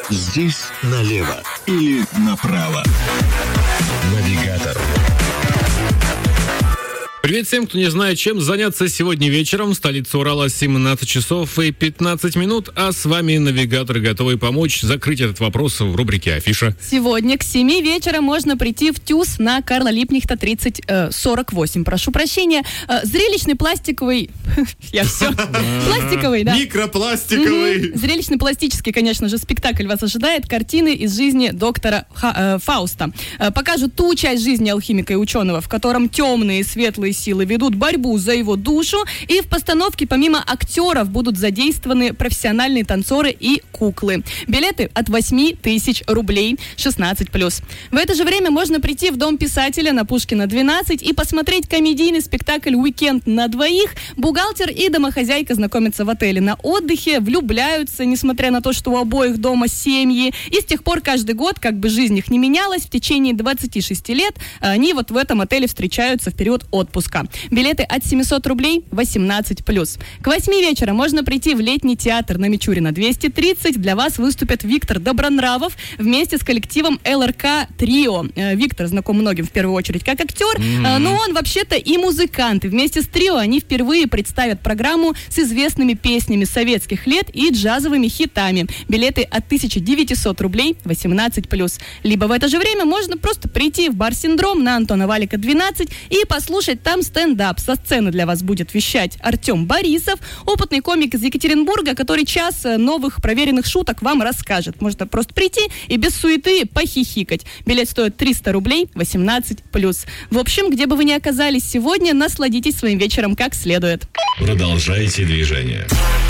Здесь налево или направо. Навигатор. Привет всем, кто не знает, чем заняться сегодня вечером. В столице Урала 17 часов и 15 минут, а с вами навигатор, готовый помочь закрыть этот вопрос в рубрике «Афиша». Сегодня к 7 вечера можно прийти в ТЮЗ на Карла Липкнехта 48. Прошу прощения. Зрелищный пластиковый... Я все. Пластиковый, да. Микропластиковый. Зрелищно-пластический, конечно же, спектакль вас ожидает. Картины из жизни доктора Фауста. Покажут ту часть жизни алхимика и ученого, в котором темные и светлые силы ведут борьбу за его душу, и в постановке помимо актеров будут задействованы профессиональные танцоры и куклы. Билеты от 8 тысяч рублей, 16+. В это же время можно прийти в Дом писателя на Пушкина 12 и посмотреть комедийный спектакль «Уикенд на двоих». Бухгалтер и домохозяйка знакомятся в отеле на отдыхе, влюбляются, несмотря на то, что у обоих дома семьи, и с тех пор каждый год, как бы жизнь их не менялась, в течение 26 лет они вот в этом отеле встречаются в период отпуска. Билеты от 700 рублей, 18+. К 8 вечера можно прийти в летний театр на Мичурина 230. Для вас выступят Виктор Добронравов вместе с коллективом ЛРК Трио. Виктор знаком многим в первую очередь как актер, но он вообще-то и музыкант. И вместе с Трио они впервые представят программу с известными песнями советских лет и джазовыми хитами. Билеты от 1900 рублей, 18+. Либо в это же время можно просто прийти в бар «Синдром» на Антона Валика 12 и послушать там стендап. Со сцены для вас будет вещать Артем Борисов, опытный комик из Екатеринбурга, который час новых проверенных шуток вам расскажет. Можно просто прийти и без суеты похихикать. Билет стоит 300 рублей, 18+. В общем, где бы вы ни оказались сегодня, насладитесь своим вечером как следует. Продолжайте движение.